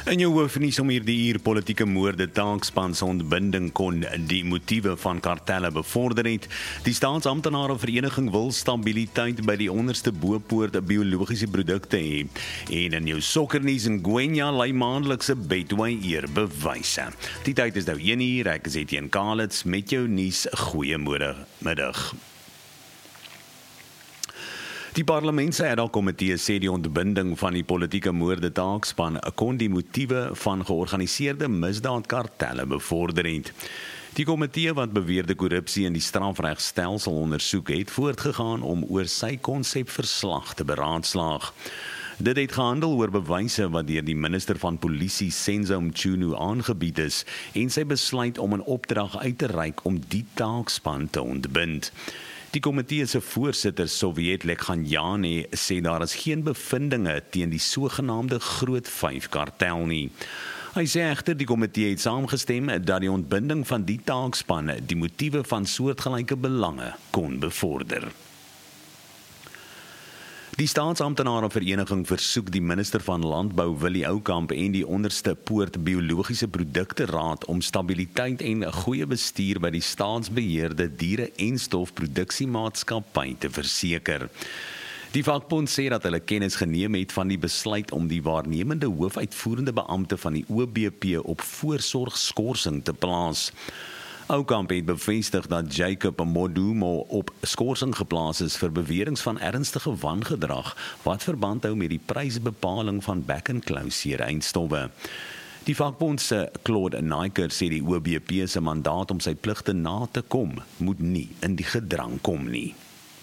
In jou hoofnuus om hierdie uur politieke moorde taakspan se ontbinding kon die motiewe van kartelle bevorder het. Die staatsamptenare vereniging wil stabiliteit by die onderste bopoort biologiese produkte hê. En in jou sokkernuus in Ngwenya lei maandelikse Betway eerbewyse. Die tyd is nou 1:00, ek is Etienne Kalitz met jou nuus. Goeiemiddag. Die parlement se ad-hoc-komitee sê die ontbinding van die politieke moorde taakspan kon die motiewe van georganiseerde misdaadkartelle bevorder het. Die komitee wat beweerde korrupsie in die strafregstelsel ondersoek het voortgegaan om oor sy konsepverslag te beraadslaag. Dit het gehandel oor bewyse wat deur die minister van polisie Senzo Mchunu aangebied is en sy besluit om 'n opdrag uit te reik om die taakspan te ontbind. Die komitee se voorsitter Soviet Lekhanjane sê daar is geen bevindinge teen die sogenaamde Groot 5 kartel nie. Hy sê egter die komitee het saamgestem dat die ontbinding van die taakspan die motiewe van soortgelyke belange kon bevorder. Die staatsamptenare vereniging versoek die minister van Landbou Willie Oukamp en die onderste poort biologiese produkte raad om stabiliteit en goeie bestuur by die staatsbeheerde diere- en stofproduksiemaatskappy te verseker. Die vakbond sê dat hulle kennis geneem het van die besluit om die waarnemende hoofuitvoerende beampte van die OBP op voorsorgskorsing te plaas. Oukamp het bevestig dat Jacob Modumo op skorsing geplaas is vir beweringe van ernstige wangedrag wat verband hou met die prysbepaling van back-and-close-eindstowwe. Die vakbond se Claude Naiker sê die OBP se mandaat om sy pligte na te kom moet nie in die gedrang kom nie.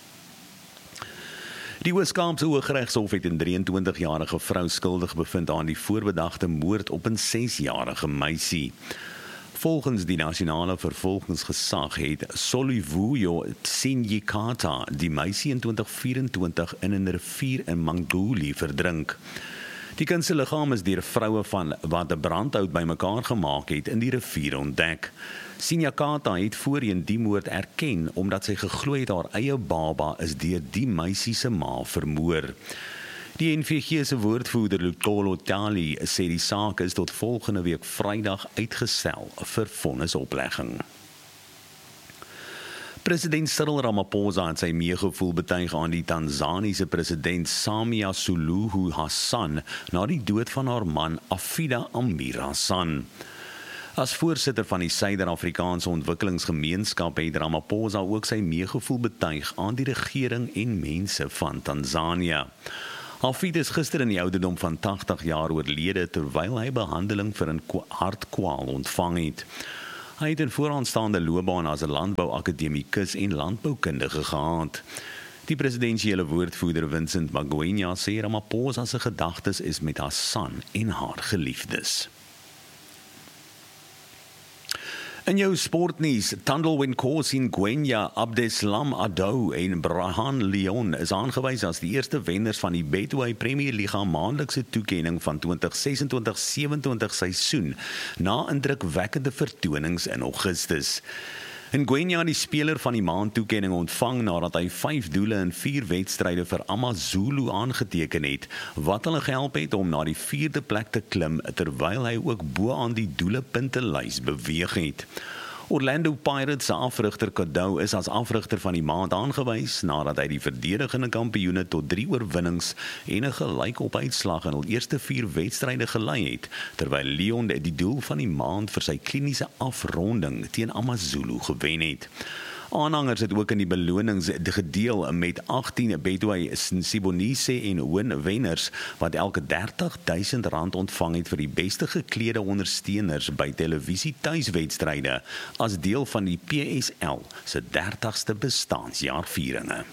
Die Weskaapse Hooggeregshof het 'n 23-jarige vrou skuldig bevind aan die voorbedagte moord op 'n 6-jarige meisie. Volgens die nasionale vervolgingsgesag het Solivuyo Tsinyikata die meisie in 2024 in 'n rivier in Mangoli verdrink. Die kind se liggaam is deur vroue van wat 'n brandhout bymekaar gemaak het in die rivier ontdek. Tsinyikata het voorheen die moord erken omdat sy geglo het haar eie baba is deur die meisie se ma vermoor. Die NVG se woordvoerder Lutolo Tali sê die saak is tot volgende week Vrydag uitgestel vir vonnisoplegging. President Cyril Ramaphosa het sy meegevoel betuig aan die Tanzaniese president Samia Suluhu Hassan na die dood van haar man Afida Amir Hassan. As voorsitter van die Suider-Afrikaanse Ontwikkelingsgemeenskap het Ramaphosa ook sy meegevoel betuig aan die regering en mense van Tanzanië. Hafid is gister in die ouderdom van 80 jaar oorlede terwyl hy behandeling vir 'n hartkwaal ontvang het. Hy het 'n vooraanstaande loopbaan as 'n landbouakademikus en landboukundige gehad. Die presidensiële woordvoerder Vincent Magwenya sê Ramaphosa se gedagtes is met Hassan en haar geliefdes. In jou sportnuus, Thandel Wenkosi Ngwenya, Abdeslam Adou en Brahan Leon is aangewys as die eerste wenners van die Betway Premier Liga maandelikse toekenning van 2026-27 seisoen na indrukwekkende vertonings in Augustus. Ngwenya die speler van die maand toekenning ontvang nadat hy 5 doele in 4 wedstryde vir AmaZulu aangeteken het, wat hulle gehelp het om na die 4de plek te klim terwyl hy ook bo aan die doelepuntelys beweeg het. Orlando Pirates se afrigter Kadou is as afrigter van die maand aangewys nadat hy die verdedigende kampioene tot 3 oorwinnings en 'n gelykop uitslag in hul eerste 4 wedstryde gelei het, terwyl Leon die doel van die maand vir sy kliniese afronding teen AmaZulu gewen het. Aanhangers het ook in die belonings gedeel met 18 Betway Sibonise en wenners wat elke R30.000 ontvang het vir die beste geklede ondersteuners by televisie tuiswedstryde as deel van die PSL se 30ste bestaanjaarvieringe.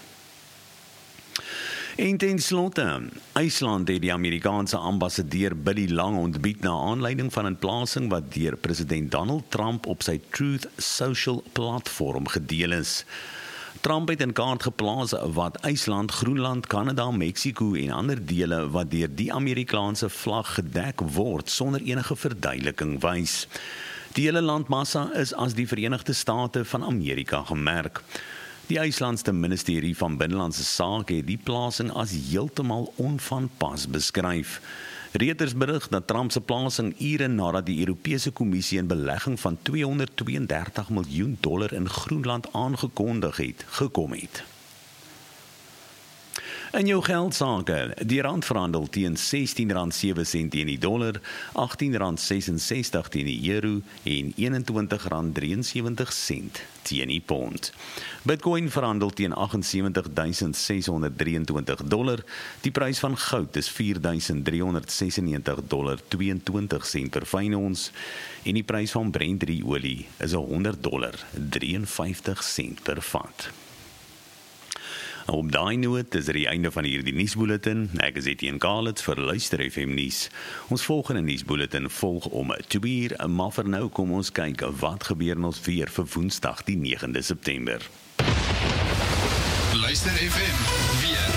En ten slotte, IJsland het die Amerikaanse ambassadeur Billy Lang ontbied na aanleiding van 'n plasing wat deur president Donald Trump op sy Truth Social platform gedeel is. Trump het in kaart geplaas wat IJsland, Groenland, Kanada, Mexiko en ander dele wat deur die Amerikaanse vlag gedek word sonder enige verduideliking wys. Die hele landmassa is as die Verenigde State van Amerika gemerk. Die IJslandse ministerie van Binnelandse Sake het die plasing as heeltemal onvanpas beskryf. Reuters berig dat Trump se plasing ure nadat die Europese Kommissie 'n belegging van $232 miljoen in Groenland aangekondig het, gekom het. In jou geldsake, die rand verhandel teen R16.07 teen die dollar, R18.66 teen die euro en R21.73 teen die pond. Bitcoin verhandel teen $78.623. Die prys van goud is $4.396.22 per fyn ons en die prys van Brent olie is $100.53 per vat. Op daai noot is die einde van hierdie nuusbulletin. Ek is Etienne Kalitz vir Luister FM nuus. Ons volgende nuusbulletin volg om 2:00, maar vir nou kom ons kyk wat gebeur in ons weer vir Woensdag die 9de September. Luister FM weer.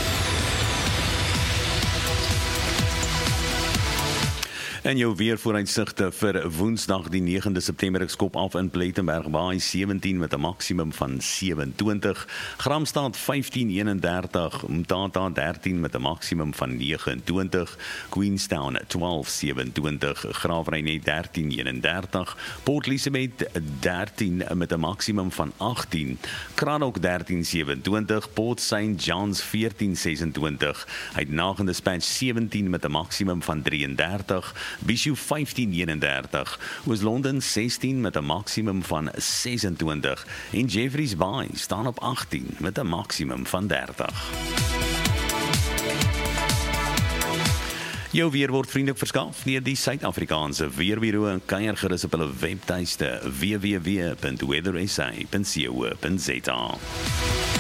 En jou weervooruitsigte vir Woensdag die 9de September, ek skop af in Plettenberg Baai 17 met 'n maksimum van 27, Gramstad 15:31, Mtata 13 met 'n maksimum van 29, Queenstown 12:27, Graafrenet 13:31, Port Elizabeth 13 met 'n maksimum van 18, Cradock 13:27, Port St. John's 14:26, Uitenhage Dispatch 17 met 'n maksimum van 33, Bishop 15:31, Oos-London 16 met 'n maksimum van 26 en Jeffreys Bay staan op 18 met 'n maksimum van 30. Jou weer word vriendelik verskaf deur die Suid-Afrikaanse Weerbureau en kuier gerus op hulle webtuiste www.weathersa.co.za.